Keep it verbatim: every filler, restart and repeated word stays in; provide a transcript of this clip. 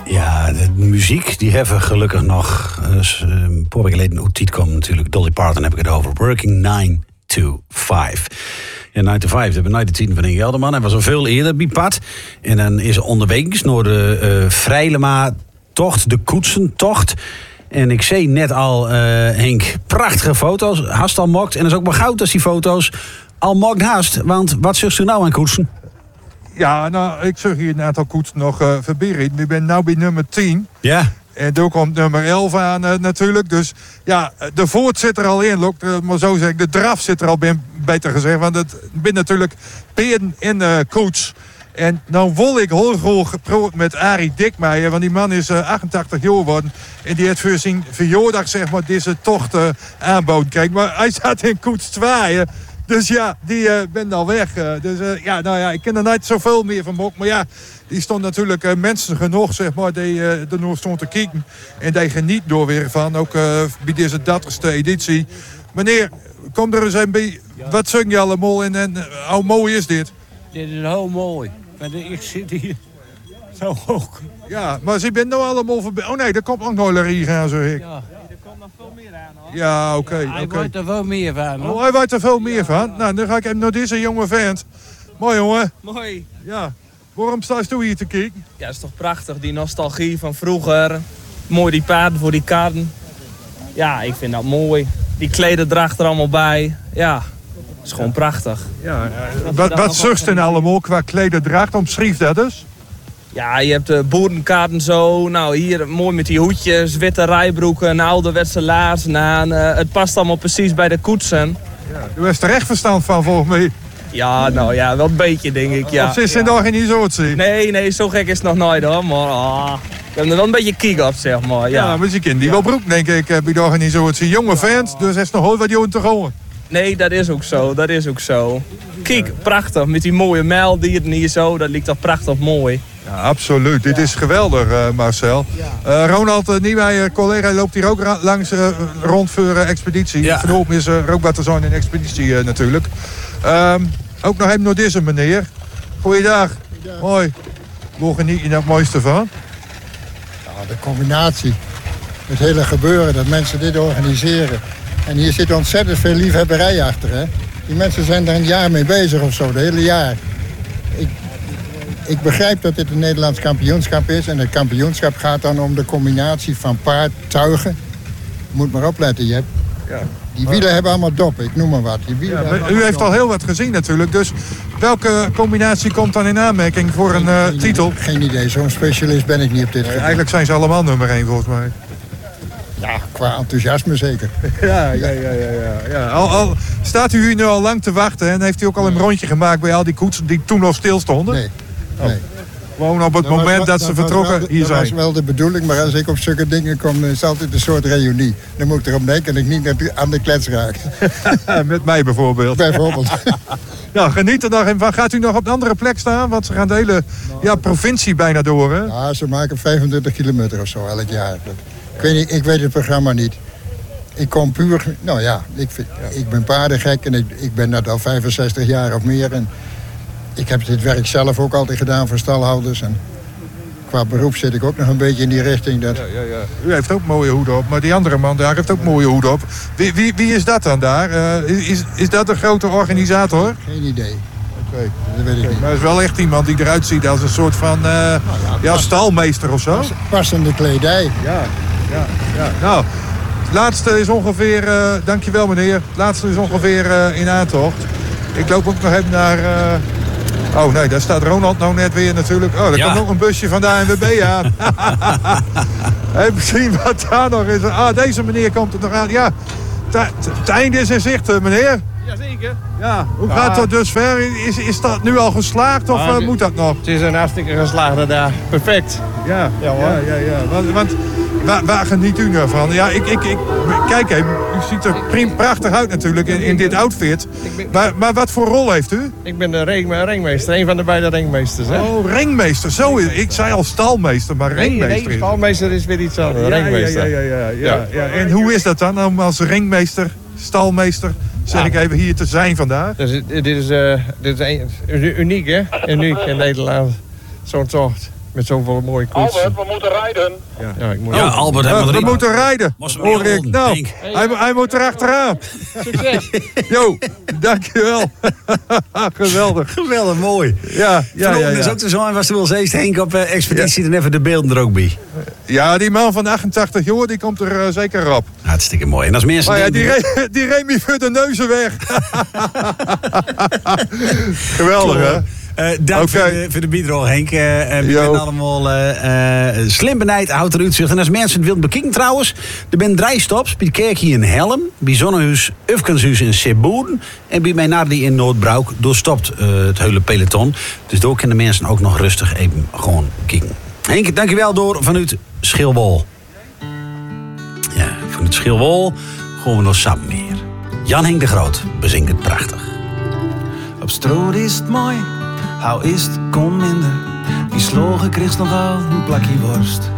Ja, de muziek, die hebben we gelukkig nog. Dus, uh, een paar weken geleden hoe het kwam natuurlijk. Dolly Parton heb ik het over. Working nine to five. Ja, nine to five, dat hebben we nooit de tien van Inge Gelderman. Hij was al veel eerder bij Pat. En dan is er onderweg naar de uh, Vrijlema-tocht, de Koetsentocht. En ik zie net al, uh, Henk, prachtige foto's. Hast al mokt. En dat is ook maar goud als die foto's al mokt haast. Want wat zegt u nou aan koetsen? Ja, nou, ik zeg hier een aantal koetsen nog uh, verberen. We zijn nu bij nummer tien. Ja. En toen komt nummer elf aan uh, natuurlijk. Dus ja, de voort zit er al in. Lok, uh, maar zo zeg ik, de draf zit er al in, beter gezegd. Want het ben natuurlijk peerden in uh, koets. En nou wil ik heel graag geprobeerd met Arie Dikmeijer. Want die man is uh, achtentachtig jaar geworden. En die heeft voor zijn verjaardag zeg maar deze tocht uh, aanboden. Kijk, maar hij staat in koets twee. Dus ja, die uh, ben al weg. Uh, dus uh, ja, nou ja, ik ken er niet zoveel meer van Mok. Maar ja, die stond natuurlijk uh, mensen genoeg, zeg maar, die uh, er nog stond te kijken. En die geniet door weer van, ook uh, bij deze dertigste editie. Meneer, kom er eens een bij. Wat zing je allemaal en, en uh, hoe mooi is dit? Dit is heel mooi. Want ik zit hier zo hoog. Ja, maar ze bent nou allemaal voorbij. Oh nee, er komt ook nog een gaan, zeg ik. Ja. Er komt nog veel meer aan, hoor. Ja, oké. Okay, hij okay. weet er veel meer van, hoor. Oh, hij weet er veel meer van. Nou, dan ga ik hem naar deze jonge vent. Mooi, jongen. Mooi. Ja. Waarom sta je hier te kijken? Ja, dat is toch prachtig. Die nostalgie van vroeger. Mooi die paarden voor die karren. Ja, ik vind dat mooi. Die klederdracht er allemaal bij. Ja, dat is gewoon prachtig. Ja, wat wat zucht en allemaal qua klederdracht? Omschrijf dat dus. Ja, je hebt de boerenkaarten zo. Nou, hier mooi met die hoedjes, witte rijbroeken, een ouderwetse laarzen aan. Uh, het past allemaal precies bij de koetsen. Ja, u heeft er echt verstand van, volgens mij. Ja, nou ja, wel een beetje, denk ik, ja. Of is het ja. nog geen organisatie? Nee, nee, zo gek is het nog nooit, hoor. Maar ah, ik heb er wel een beetje kiek op, zeg maar. Ja, ja maar je kent die wel broek, denk ik, bij de organisatie. Jonge vent, dus is nog ooit wat jongen te gaan. Nee, dat is ook zo, dat is ook zo. Kijk, prachtig, met die mooie mijldieren hier zo, dat ligt toch prachtig mooi. Ja, absoluut. Dit is geweldig, uh, Marcel. Uh, Ronald uh, Nieuwmeijer, collega, loopt hier ook ra- langs uh, rond voor uh, expeditie. Ja. Vernoop is uh, ook wat er zo in een expeditie uh, natuurlijk. Um, ook nog even naar deze meneer. Goeiedag. Goeiedag. Mooi. Waar geniet je nou het mooiste van? Ja, de combinatie. Het hele gebeuren, dat mensen dit organiseren. En hier zit ontzettend veel liefhebberij achter, hè. Die mensen zijn er een jaar mee bezig of zo, het hele jaar. Ik, ik begrijp dat dit een Nederlands kampioenschap is. En het kampioenschap gaat dan om de combinatie van paard, tuigen. Moet maar opletten, je hebt... Ja. Die wielen hebben allemaal doppen, ik noem maar wat. Die wielen Ja, u heeft al heel wat gezien natuurlijk. Dus welke combinatie komt dan in aanmerking voor een uh, titel? Geen idee, zo'n specialist ben ik niet op dit gebied. Eigenlijk zijn ze allemaal nummer één volgens mij. Ja, qua enthousiasme zeker. Ja, ja, ja, ja, ja. ja. Al, al, staat u hier nu al lang te wachten en heeft u ook al een rondje gemaakt bij al die koetsen die toen nog stil stonden? Nee, nee. Gewoon op het dat moment was, dat, dat ze vertrokken wel, hier dat zijn. Dat was wel de bedoeling, maar als ik op zulke dingen kom, is het altijd een soort reunie. Dan moet ik erop denken dat ik niet aan de klets raak. Met mij bijvoorbeeld. Bijvoorbeeld. Nou, geniet er nog even van. Gaat u nog op een andere plek staan? Want ze gaan de hele ja, provincie bijna door, hè? Ja, ze maken vijfentwintig kilometer of zo elk jaar. Ik weet, niet, ik weet het programma niet. Ik kom puur... Nou ja, ik, vind, ik ben paardengek en ik, ik ben dat al vijfenzestig jaar of meer. En ik heb dit werk zelf ook altijd gedaan voor stalhouders. En qua beroep zit ik ook nog een beetje in die richting. Dat... Ja, ja, ja. U heeft ook mooie hoeden op, maar die andere man daar heeft ook mooie hoeden op. Wie, wie, wie is dat dan daar? Uh, is, is dat een grote organisator? Geen idee. Okay. Dat weet ik okay. niet. Maar het is wel echt iemand die eruit ziet als een soort van uh, nou ja, ja, stalmeester of zo. Passende kledij. Ja, ja, ja. Nou, het laatste is ongeveer, uh, dankjewel meneer, het laatste is ongeveer uh, in aantocht. Ik loop ook nog even naar... Uh, Oh nee, daar staat Ronald nou net weer natuurlijk. Oh, er ja. komt nog een busje van de A N W B aan. Even zien wat daar nog is. Ah, deze meneer komt er nog aan. Ja, het einde is in zicht, meneer. Jazeker. Ja, hoe ja. gaat dat dus ver? Is, is dat nu al geslaagd of ah, uh, moet dat nog? Het is een hartstikke geslaagde daar. Perfect. Ja, ja, hoor. ja, ja, ja. Want, want waar, waar geniet u nou van? Ja, ik, ik, ik, kijk even, u ziet er prima prachtig uit natuurlijk in, in dit outfit. Ben, maar, maar wat voor rol heeft u? Ik ben de ring, ringmeester, een van de beide ringmeesters. Hè? Oh, ringmeester. Zo is, ik zei al stalmeester, maar nee, ringmeester. Nee, stalmeester is weer iets anders. Ja, ringmeester. Ja, ja, ja, ja, ja, ja. En hoe is dat dan om als ringmeester, stalmeester, zeg ja. ik even, hier te zijn vandaag? Dus, dit is, uh, dit is een, uniek, hè? Uniek in Nederland. Zo'n tocht. Met zoveel mooie koetsen. Albert, we moeten rijden. Ja, ja, ik moet Ja, Albert, Uh, helemaal we drie. moeten rijden. Was hem Hoor heel ik. Nou, denk. hij, hij moet erachteraan. Succes! Jo, dankjewel. Geweldig. Geweldig mooi. Ja, ja, ja. Vanochtend is Ja, ook de zoon was er wel Zeest Henk op uh, expeditie. Dan even de beelden er ook bij. ja die man van achtentachtig jaar, die komt er uh, zeker op. Hartstikke mooi. En als mensen Maar ja, die, denken- re die Remy voor de neuzen weg. Geweldig, hè? Uh, dank Oké. voor, de, voor de bijdrage, Henk. Uh, uh, we Jo. zijn allemaal uh, uh, slim benijd, houdt er uitzicht. En als mensen het willen bekijken trouwens, er zijn drie stops. Bij de kerk hier in Helm, bij Zonnehuis, Ufkenshuis in Seboen en bij Meinardi in Noordbroek doorstopt uh, het hele peloton. Dus door kunnen mensen ook nog rustig even gewoon kijken. Henk, dankjewel door vanuit Schilwol. Ja, vanuit Schilwol gaan we nog samen meer. Jan Henk de Groot bezingt het prachtig. Op stroot is het mooi, hou is het kon minder. Die slogen kreeg nog al een plakje worst.